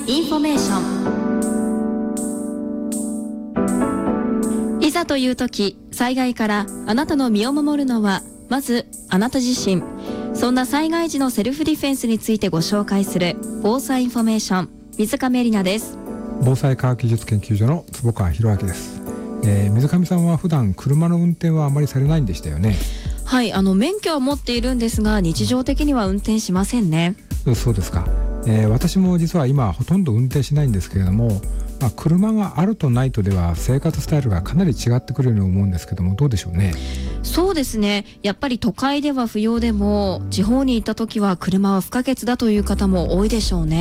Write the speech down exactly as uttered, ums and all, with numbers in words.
インフォメーション。いざという時、災害からあなたの身を守るのはまずあなた自身。そんな災害時のセルフディフェンスについてご紹介する防災インフォメーション、水上里奈です。 防災科学技術研究所の坪川博明です。えー、水上さんは普段車の運転はあまりされないんでしたよね。 はい、あの免許は持っているんですが日常的には運転しませんね。 そうですか。えー、私も実は今ほとんど運転しないんですけれども、まあ、車があるとないとでは生活スタイルがかなり違ってくるように思うんですけども、どうでしょうね。 そうですね、やっぱり都会では不要でも地方に行った時は車は不可欠だという方も多いでしょうね。